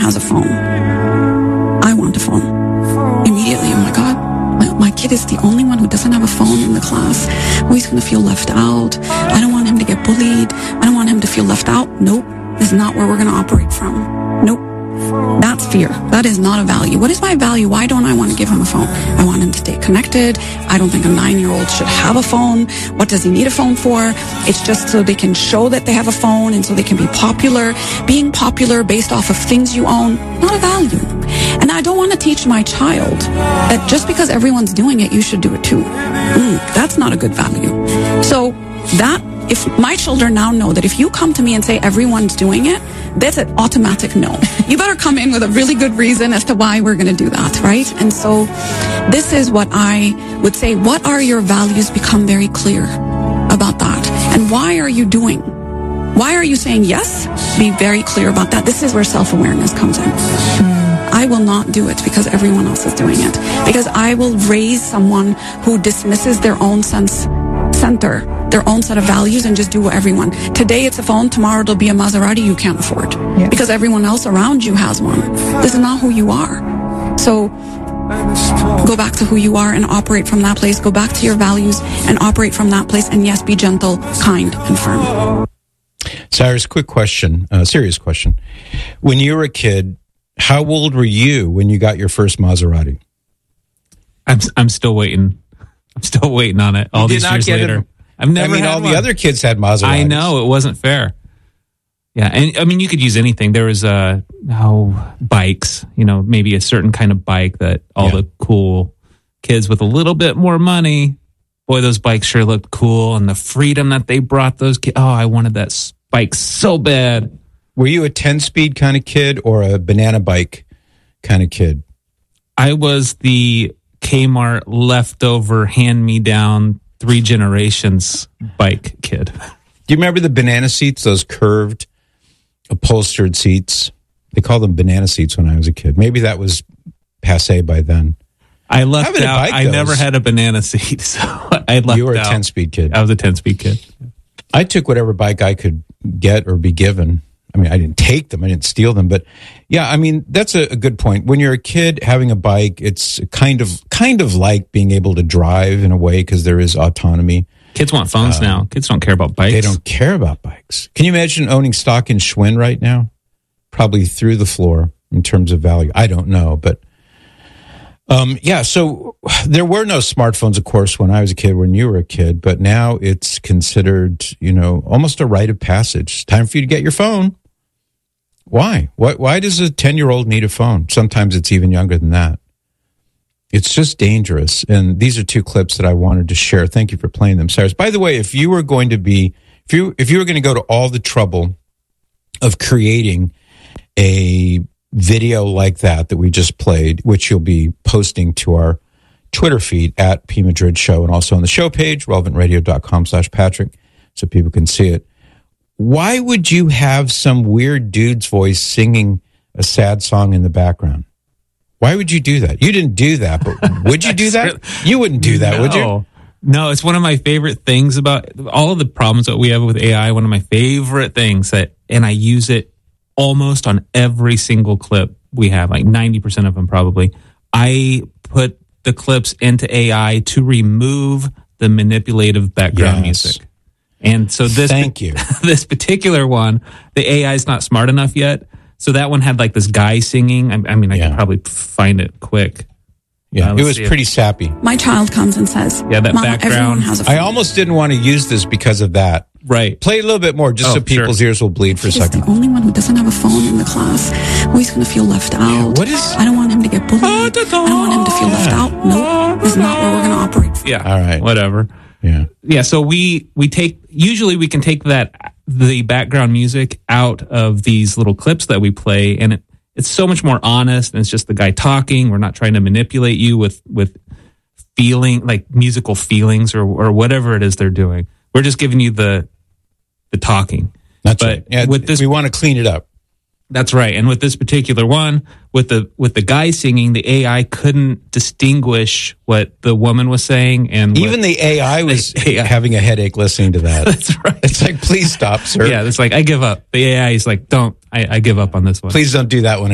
has a phone. I want a phone. Immediately, oh my God, my kid is the only one who doesn't have a phone in the class. Oh, he's going to feel left out. I don't want him to get bullied. I don't want him to feel left out. Nope. This is not where we're going to operate from. Nope. That's fear. That is not a value. What is my value? Why don't I want to give him a phone? I want him to stay connected. I don't think a 9-year-old should have a phone. What does he need a phone for? It's just so they can show that they have a phone and so they can be popular. Being popular based off of things you own, not a value. And I don't want to teach my child that just because everyone's doing it, you should do it too. That's not a good value. So if my children now know that if you come to me and say everyone's doing it, that's an automatic no. You better come in with a really good reason as to why we're going to do that, right? And so this is what I would say. What are your values? Become very clear about that. And why are you doing? Why are you saying yes? Be very clear about that. This is where self-awareness comes in. I will not do it because everyone else is doing it. Because I will raise someone who dismisses their own their own set of values and just do what everyone. Today it's a phone, tomorrow it'll be a Maserati you can't afford. Yeah. Because everyone else around you has one. This is not who you are. So go back to who you are and operate from that place. Go back to your values and operate from that place. And yes, be gentle, kind, and firm. Cyrus, quick question, serious question. When you were a kid, how old were you when you got your first Maserati? I'm still waiting. I'm still waiting on it. All these years later. I've never had all one. The other kids had Maseratis. I know, it wasn't fair. Yeah, and I mean, you could use anything. There was bikes, maybe a certain kind of bike that all the cool kids with a little bit more money, boy, those bikes sure looked cool. And the freedom that they brought those kids. Oh, I wanted that bike so bad. Were you a 10-speed kind of kid or a banana bike kind of kid? I was the Kmart leftover, hand-me-down, 3 generations bike kid. Do you remember the banana seats, those curved, upholstered seats? They called them banana seats when I was a kid. Maybe that was passé by then. I left out. I never had a banana seat, so I left out. You were a 10-speed kid. I was a 10-speed kid. I took whatever bike I could get or be given. I mean, I didn't take them. I didn't steal them. But yeah, I mean, that's a good point. When you're a kid having a bike, it's kind of like being able to drive in a way because there is autonomy. Kids want phones now. Kids don't care about bikes. They don't care about bikes. Can you imagine owning stock in Schwinn right now? Probably through the floor in terms of value. I don't know. But so there were no smartphones, of course, when I was a kid, when you were a kid. But now it's considered, almost a rite of passage. It's time for you to get your phone. Why? Why does a 10-year-old need a phone? Sometimes it's even younger than that. It's just dangerous. And these are 2 clips that I wanted to share. Thank you for playing them, Cyrus. By the way, if you were going to go to all the trouble of creating a video like that we just played, which you'll be posting to our Twitter feed at P. Madrid Show and also on the show page, relevantradio.com/Patrick, so people can see it. Why would you have some weird dude's voice singing a sad song in the background? Why would you do that? You didn't do that, but would you do that? You wouldn't do that, would you? No, it's one of my favorite things about all of the problems that we have with AI. One of my favorite things and I use it almost on every single clip we have, like 90% of them probably. I put the clips into AI to remove the manipulative background music. And so this particular one, the AI is not smart enough yet. So that one had like this guy singing. I could probably find it quick. Yeah, it was pretty sappy. My child comes and says, that Mama, background. Has a phone. I almost didn't want to use this because of that. Right. Play a little bit more just so people's ears will bleed for a second. He's the only one who doesn't have a phone in the class. Oh, he's going to feel left out. I don't want him to get bullied. I don't want him to feel left out. Nope. This is not where we're going to operate. Yeah. All right. Whatever. Yeah. Yeah. So we can take the background music out of these little clips that we play, and it's so much more honest, and it's just the guy talking. We're not trying to manipulate you with feeling, like musical feelings or whatever it is they're doing. We're just giving you the talking. That's right. Yeah, with this, we want to clean it up. That's right. And with this particular one, with the guy singing, the AI couldn't distinguish what the woman was saying, and even the AI was having a headache listening to that. That's right. It's like, please stop, sir. Yeah, it's like, I give up. The AI is like, I give up on this one. Please don't do that one